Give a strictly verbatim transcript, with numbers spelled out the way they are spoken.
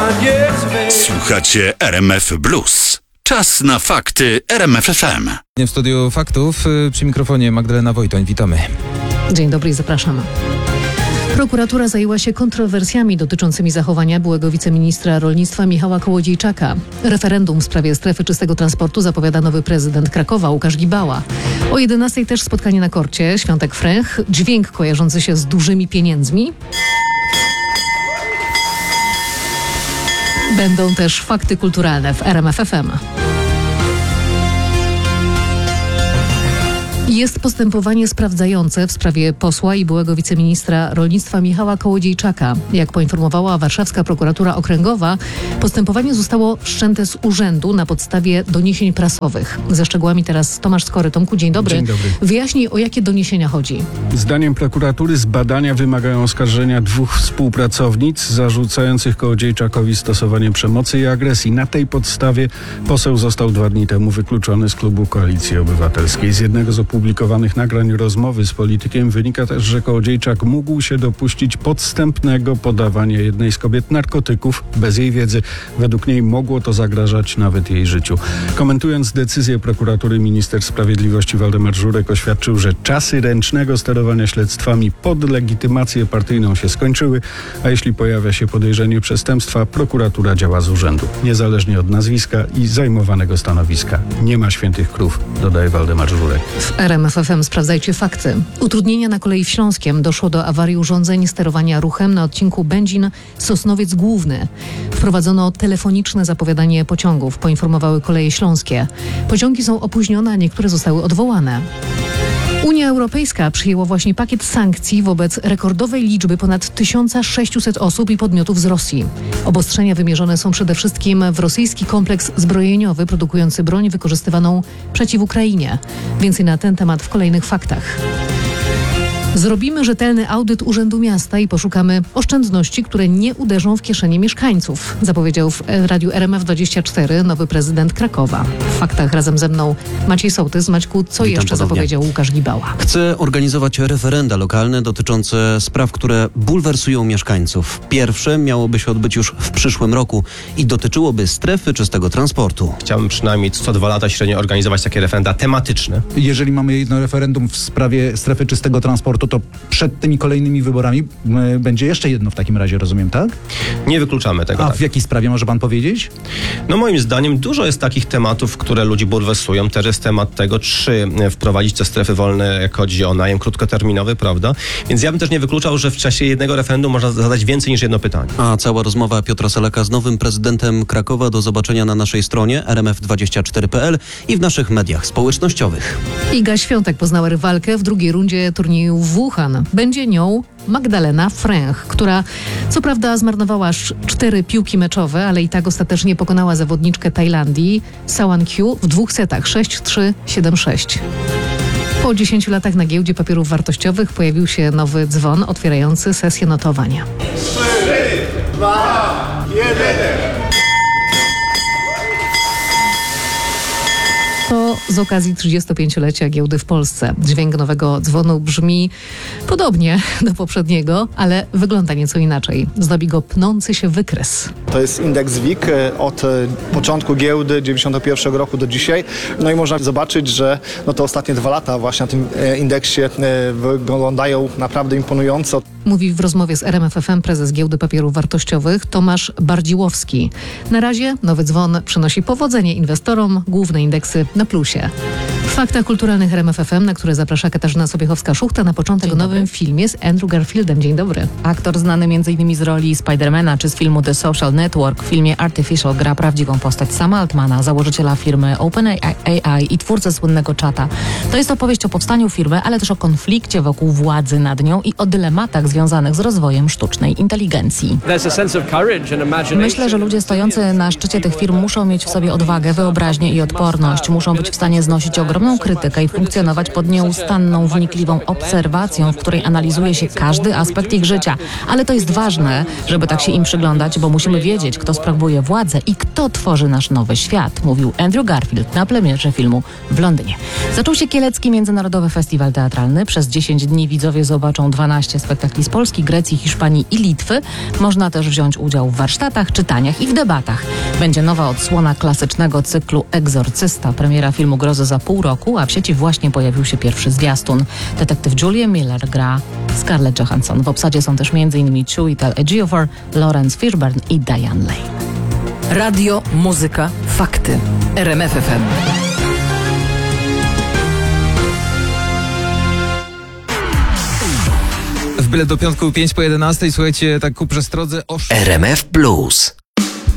Słuchacie R M F Blues. Czas na fakty R M F F M. W studiu faktów przy mikrofonie Magdalena Wojtoń. Witamy. Dzień dobry i zapraszam. Prokuratura zajęła się kontrowersjami dotyczącymi zachowania byłego wiceministra rolnictwa Michała Kołodziejczaka. Referendum w sprawie strefy czystego transportu zapowiada nowy prezydent Krakowa Łukasz Gibała. O jedenastej też spotkanie na korcie, Świątek Fręch, dźwięk kojarzący się z dużymi pieniędzmi. Będą też fakty kulturalne w R M F F M. Jest postępowanie sprawdzające w sprawie posła i byłego wiceministra rolnictwa Michała Kołodziejczaka. Jak poinformowała warszawska prokuratura okręgowa, postępowanie zostało wszczęte z urzędu na podstawie doniesień prasowych. Ze szczegółami teraz Tomasz Skory. Tomku, dzień dobry. Dzień dobry. Wyjaśnij, o jakie doniesienia chodzi. Zdaniem prokuratury z badania wymagają oskarżenia dwóch współpracownic zarzucających Kołodziejczakowi stosowanie przemocy i agresji. Na tej podstawie poseł został dwa dni temu wykluczony z klubu Koalicji Obywatelskiej. Z jednego z opublikowanych nagrań rozmowy z politykiem wynika też, że Kołodziejczak mógł się dopuścić podstępnego podawania jednej z kobiet narkotyków bez jej wiedzy. Według niej mogło to zagrażać nawet jej życiu. Komentując decyzję prokuratury, minister sprawiedliwości Waldemar Żurek oświadczył, że czasy ręcznego sterowania śledztwami pod legitymację partyjną się skończyły, a jeśli pojawia się podejrzenie przestępstwa, prokuratura działa z urzędu, niezależnie od nazwiska i zajmowanego stanowiska. Nie ma świętych krów, dodaje Waldemar Żurek. W R M F F M sprawdzajcie fakty. Utrudnienia na kolei w Śląskiem. Doszło do awarii urządzeń sterowania ruchem na odcinku Będzin-Sosnowiec Główny. Wprowadzono telefoniczne zapowiadanie pociągów, poinformowały Koleje Śląskie. Pociągi są opóźnione, a niektóre zostały odwołane. Unia Europejska przyjęła właśnie pakiet sankcji wobec rekordowej liczby ponad tysiąc sześćset osób i podmiotów z Rosji. Obostrzenia wymierzone są przede wszystkim w rosyjski kompleks zbrojeniowy produkujący broń wykorzystywaną przeciw Ukrainie. Więcej na ten temat w kolejnych faktach. Zrobimy rzetelny audyt Urzędu Miasta i poszukamy oszczędności, które nie uderzą w kieszenie mieszkańców, zapowiedział w radiu R M F dwadzieścia cztery nowy prezydent Krakowa. W faktach razem ze mną Maciej Sołtys. Maćku, co Witam jeszcze ponownie. zapowiedział Łukasz Gibała? Chce organizować referenda lokalne dotyczące spraw, które bulwersują mieszkańców. Pierwsze miałoby się odbyć już w przyszłym roku i dotyczyłoby strefy czystego transportu. Chciałbym przynajmniej co dwa lata średnio organizować takie referenda tematyczne. Jeżeli mamy jedno referendum w sprawie strefy czystego transportu, to przed tymi kolejnymi wyborami y, będzie jeszcze jedno w takim razie, rozumiem, tak? Nie wykluczamy tego. A tak. w jakiej sprawie może pan powiedzieć? No moim zdaniem dużo jest takich tematów, które ludzi bulwersują. Też jest temat tego, czy wprowadzić te strefy wolne, jak chodzi o najem krótkoterminowy, prawda? Więc ja bym też nie wykluczał, że w czasie jednego referendum można zadać więcej niż jedno pytanie. A cała rozmowa Piotra Selaka z nowym prezydentem Krakowa do zobaczenia na naszej stronie r m f dwadzieścia cztery kropka p l i w naszych mediach społecznościowych. Iga Świątek poznała rywalkę w drugiej rundzie turnieju w Wuhan. Będzie nią Magdalena Fręch, która co prawda zmarnowała aż cztery piłki meczowe, ale i tak ostatecznie pokonała zawodniczkę Tajlandii Sawan Kyu w dwóch setach sześć trzy, siedem sześć. Po dziesięciu latach na giełdzie papierów wartościowych pojawił się nowy dzwon otwierający sesję notowania. trzy, dwa, jeden. To z okazji trzydziestopięciolecia giełdy w Polsce. Dźwięk nowego dzwonu brzmi podobnie do poprzedniego, ale wygląda nieco inaczej. Zdobi go pnący się wykres. To jest indeks W I K od początku giełdy dziewięćdziesiątego pierwszego roku do dzisiaj. No i można zobaczyć, że no to ostatnie dwa lata właśnie na tym indeksie wyglądają naprawdę imponująco. Mówi w rozmowie z R M F F M prezes Giełdy Papierów Wartościowych Tomasz Bardziłowski. Na razie nowy dzwon przynosi powodzenie inwestorom, główne indeksy na plusie. W faktach kulturalnych R M F F M, na które zaprasza Katarzyna Sobiechowska-Szuchta, na początek o nowym filmie z Andrew Garfieldem. Dzień dobry. Aktor znany m.in. z roli Spidermana czy z filmu The Social Network w filmie Artificial gra prawdziwą postać Sama Altmana, założyciela firmy OpenAI i twórcę słynnego czata. To jest opowieść o powstaniu firmy, ale też o konflikcie wokół władzy nad nią i o dylematach związanych z rozwojem sztucznej inteligencji. Myślę, że ludzie stojący na szczycie tych firm muszą mieć w sobie odwagę, wyobraźnię i odporność. Muszą być w stanie znosić ogromną zieloną krytykę i funkcjonować pod nieustanną, wnikliwą obserwacją, w której analizuje się każdy aspekt ich życia. Ale to jest ważne, żeby tak się im przyglądać, bo musimy wiedzieć, kto sprawuje władzę i kto tworzy nasz nowy świat, mówił Andrew Garfield na premierze filmu w Londynie. Zaczął się Kielecki Międzynarodowy Festiwal Teatralny. Przez dziesięć dni widzowie zobaczą dwanaście spektakli z Polski, Grecji, Hiszpanii i Litwy. Można też wziąć udział w warsztatach, czytaniach i w debatach. Będzie nowa odsłona klasycznego cyklu Egzorcysta. Premiera filmu grozy za pół roku, a w sieci właśnie pojawił się pierwszy zwiastun. Detektyw Julian Miller gra Scarlett Johansson. W obsadzie są też m.in. Chiwetel Ejiofor, Lawrence Fishburne i Diane Lane. Radio, muzyka, fakty. R M F F M. W Byle do piątku pięć po jedenastej, słuchajcie, tak ku przestrodze o... R M F Plus.